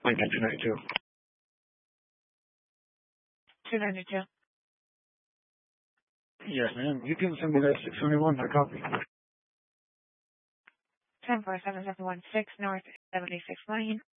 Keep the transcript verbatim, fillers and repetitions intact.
Lincoln two ninety-two. two ninety-two. Yes, ma'am. You can send me that six seventy-one. I copy. ten four seven seven one six North seventy-sixth Lane.